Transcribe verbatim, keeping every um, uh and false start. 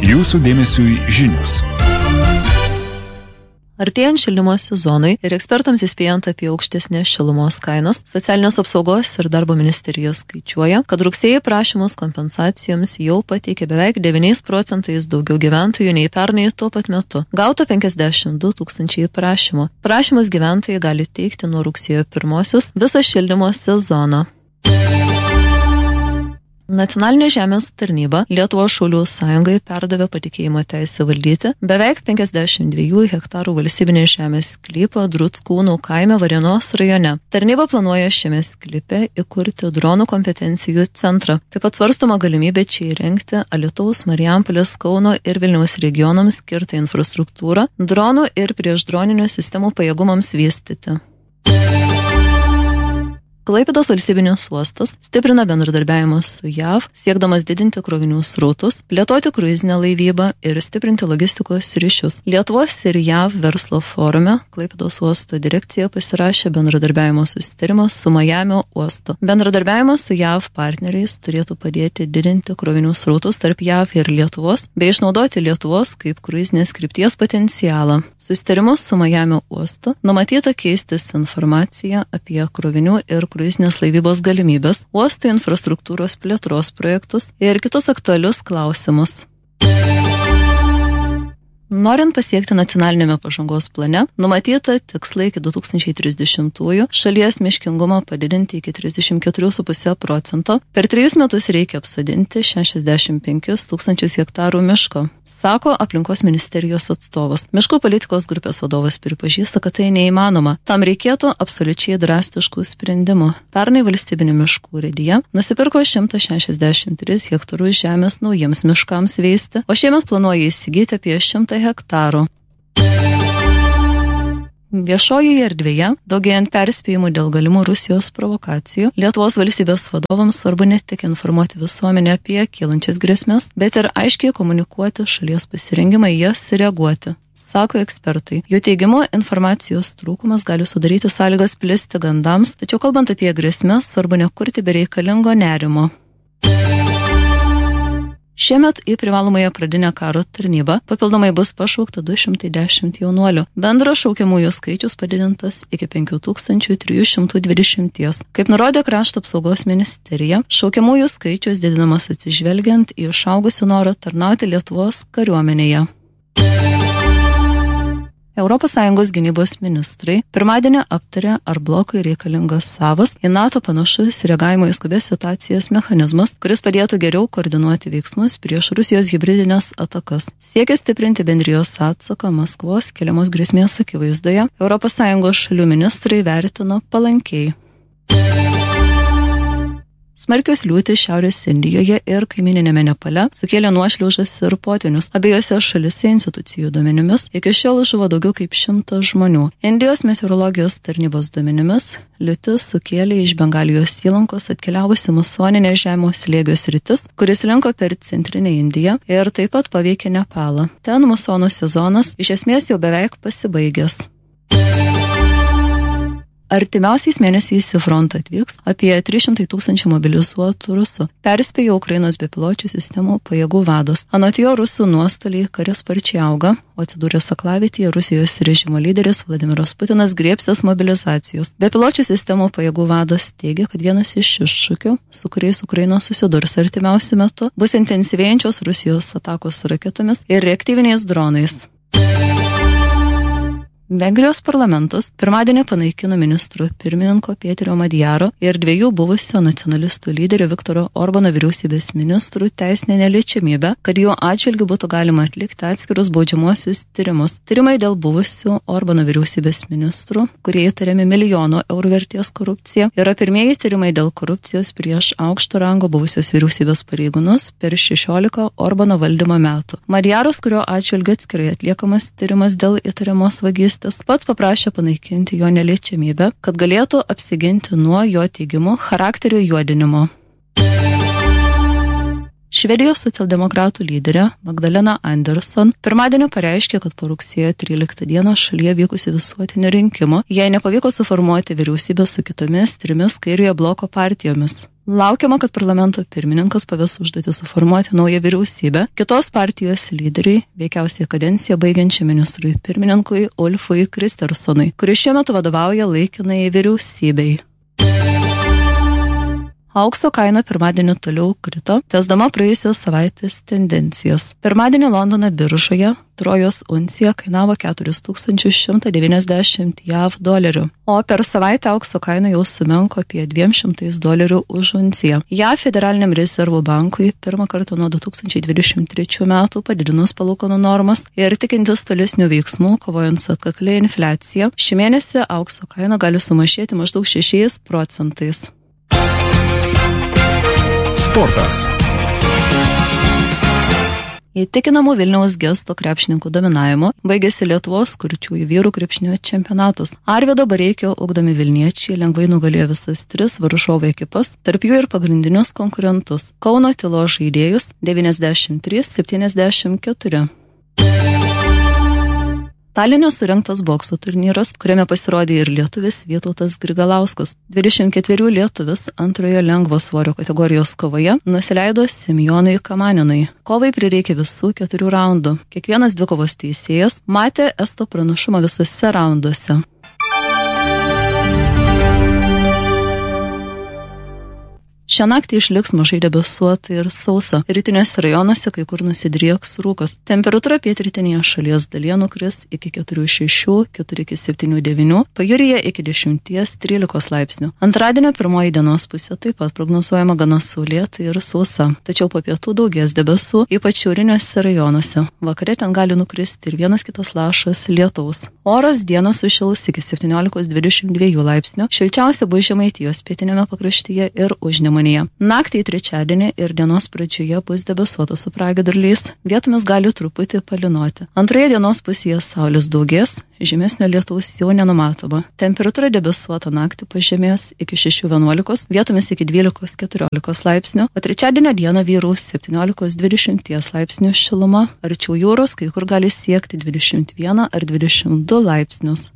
Jūsų dėmesiui žinios. Artėjant šildymo sezonui ir ekspertams įspėjant apie aukštesnės šilumos kainas, Socialinės apsaugos ir darbo ministerijos skaičiuoja, kad rugsėjį prašymus kompensacijoms jau pateikė beveik devyniais procentais daugiau gyventojų nei pernai tuo pat metu. Gauta penkiasdešimt du tūkstančiai prašymų. Prašymus gyventojai gali teikti nuo rugsėjo pirmosios visą šildymo sezoną. Nacionalinė žemės tarnyba Lietuvos šaulių sąjungai perdavė patikėjimo teisę valdyti beveik penkiasdešimt dviejų hektarų valstybinės žemės sklypą Druckūnų kaime Varėnos rajone. Tarnyba planuoja šiame sklype įkurti dronų kompetencijų centrą. Taip pat svarstoma galimybė čia įrengti Alytaus, Marijampolės, Kauno ir Vilniaus regionams skirtą infrastruktūrą, dronų ir priešdroninių sistemų pajėgumams vystyti. Klaipėdos valstybinis uostas stiprina bendradarbiavimą su J A V, siekdamas didinti krovinių srautus, plėtoti kruizinę laivybą ir stiprinti logistikos ryšius. Lietuvos ir J A V verslo forume Klaipėdos uosto direkcija pasirašė bendradarbiavimo susitarimą su Majamio uostu. Bendradarbiavimas su J A V partneriais turėtų padėti didinti krovinių srautus tarp J A V ir Lietuvos, bei išnaudoti Lietuvos kaip kruizinės krypties potencialą. Susitarimus su Majamio uostu numatyta keistis informaciją apie krovinių ir kruizinės laivybos galimybės, uosto infrastruktūros plėtros projektus ir kitus aktualius klausimus. Norint pasiekti nacionalinėme pažangos plane, numatyta tikslai iki du tūkstančiai trisdešimtųjų šalies miškingumą padidinti iki trisdešimt keturi ir pusė procento. Per trejus metus reikia apsodinti šešiasdešimt penkis tūkstančius hektarų miško, sako aplinkos ministerijos atstovas. Miškų politikos grupės vadovas pripažįsta, kad tai neįmanoma. Tam reikėtų absoliučiai drastiškų sprendimų. Pernai valstybinė miškų urėdija nusipirko šimtą šešiasdešimt tris hektarus žemės naujiems miškams veisti, o šiemet planuoja įsigyti apie šimtą hektarų. Viešojoje erdvėje, daugėjant perspėjimų dėl galimų Rusijos provokacijų, Lietuvos valstybės vadovams svarbu ne tik informuoti visuomenę apie kylančias grėsmes, bet ir aiškiai komunikuoti šalies pasirengimą į jas reaguoti, sako ekspertai. Jų teigimu, informacijos trūkumas gali sudaryti sąlygas plisti gandams, tačiau kalbant apie grėsmes, svarbu nekurti bereikalingo nerimo. Šiemet į privalomąją pradinę karo tarnybą papildomai bus pašaukta du šimtai dešimt jaunuolių. Bendras šaukiamųjų skaičius padidintas iki penkių tūkstančių trijų šimtų dvidešimt. Kaip nurodė Krašto apsaugos ministerija, šaukiamųjų skaičius didinamas atsižvelgiant į išaugusį norą tarnauti Lietuvos kariuomenėje. Europos Sąjungos gynybos ministrai pirmadienį aptarė, ar blokui reikalingas savas į NATO panašus reagavimo į skubės situacijas mechanizmas, kuris padėtų geriau koordinuoti veiksmus prieš Rusijos hibridinės atakas. Siekia stiprinti bendrijos atsaką Maskvos keliamos grėsmės akivaizdoje, Europos Sąjungos šalių ministrai vertino palankiai. Smarkios liūtys Šiaurės Indijoje ir kaimininėme Nepale sukėlė nuošliaužas ir potvynius. Abiejose šalise institucijų duomenimis iki šiol žuvo daugiau kaip šimtas žmonių. Indijos meteorologijos tarnybos duomenimis liūtis sukėlė iš Bengalijos įlankos atkeliavusi musoninė žemo slėgio sritis, kuris linko per centrinę Indiją ir taip pat paveikė Nepalą. Ten musonų sezonas iš esmės jau beveik pasibaigęs. Artimiausiais mėnesiais į frontą atvyks apie trys šimtai tūkstančių mobilizuotų rusų, perspėjo Ukrainos bepiločių sistemų pajėgų vadas. Anot jo, rusų nuostoliai kare sparčiai auga, o atsidūręs aklavietėje Rusijos režimo lyderis Vladimiras Putinas griebsis mobilizacijos. Bepiločių sistemų pajėgų vadas teigia, kad vienas iš iššūkių, su kuriais Ukraina susidurs artimiausiu metu, bus intensyvėjančios Rusijos atakos raketomis ir reaktyviniais dronais. Vengrijos parlamentas pirmadienį panaikino ministrų pirmininko Pėterio Madjaro ir dviejų buvusio nacionalistų lyderio Viktoro Orbano vyriausybės ministrų teisinę neliečiamybę, kad jų atžvilgiu būtų galima atlikti atskirus baudžiamuosius tyrimus. Tyrimai dėl buvusių Orbano vyriausybės ministrų, kurie įtariami milijono eurų vertės korupcija, yra pirmieji tyrimai dėl korupcijos prieš aukšto rango buvusios vyriausybės pareigūnus per šešiolika Orbano valdymo metų. Madjaras, kurio atžvilgiu atskirai atliekamas tyrimas dėl įtariamos vagystės, pats paprašė panaikinti jo neliečiamybę, kad galėtų apsiginti nuo jo teigimų charakterio juodinimo. Švedijos socialdemokratų lyderė Magdalena Andersson pirmadienį pareiškė, kad po rugsėjo tryliktą dieną šalyje vykusių visuotinių rinkimų jai nepavyko suformuoti vyriausybę su kitomis trimis kairiojo bloko partijomis. Laukiama, kad parlamento pirmininkas paves užduotį suformuoti naują vyriausybę. Kitos partijos lyderiai, veikiausiai kadenciją baigiančiam ministrui pirmininkui Ulfui Kristersonui, kuris šiuo metu vadovauja laikinai vyriausybei. Aukso kaina pirmadienį toliau krito, tęsdama praėjusios savaitės tendencijas. Pirmadienį Londono biržoje trojos uncija kainavo keturis tūkstančius šimtą devyniasdešimt jav dolerių, o per savaitę aukso kaina jau sumenko apie dviem šimtais dolerių už unciją. jav Federaliniam rezervų bankui pirmą kartą nuo du tūkstančiai dvidešimt trečių metų padidinus palūkanų normas ir tikintis tolesnių veiksmų, kovojant su atkaklia infliacija, šį mėnesį aukso kaina gali sumažėti maždaug šešiais procentais. Sportas. Įtikinamų Vilniaus Gesto krepšininkų dominavimu baigėsi Lietuvos kurčiųjų vyrų krepšinio čempionatas. Arvydo Bareikio ugdomi vilniečiai lengvai nugalėjo visas tris varžovų ekipas, tarp jų ir pagrindinius konkurentus – Kauno Tylos žaidėjus devyniasdešimt trys septyniasdešimt keturi. Taline surengtas bokso turnyras, kuriame pasirodė ir lietuvis Vytautas Grigalauskas. dvidešimt ketverių lietuvis antrojo lengvo svorio kategorijos kovoje nusileido Simeonui Kamaninui. Kovai prireikė visų keturių raundų. Kiekvienas dvikovos teisėjas matė esto pranašumą visuose raunduose. Šią naktį išliks mažai debesuota ir sausa. Rytiniuose rajonuose kai kur nusidrieks rūkas. Temperatūra pietrytinėje šalies dalyje nukris iki keturių šešių, keturi iki septynių devynių, pajūryje iki dešimties trylikos laipsnių. Antradienio pirmoji dienos pusė taip pat prognozuojama gana saulėta ir sausa. Tačiau po pietų daugės debesų, ypač šiauriniuose rajonuose. Vakare ten gali nukristi ir vienas kitas lašas lietaus. Oras dieną sušils iki septyniolikos dvidešimt dviejų laipsnių. Šilčiausia bus Žemaitijos pietiniame pakraštyje ir Užnemunėje. Naktį į trečiadienį ir dienos pradžioje bus debesuota su pragiedruliais, vietomis gali truputį palynoti. Antroje dienos pusėje saulės daugės, žymesnio lietaus jau nenumatoma. Temperatūra debesuota naktį pažemės iki šešių vienuolikos, vietomis iki dvylikos keturiolikos laipsnių, o trečiadienio dieną vyraus septyniolikos dvidešimt laipsnių šiluma, arčiau jūros kai kur gali siekti dvidešimt vieną ar dvidešimt du laipsnius.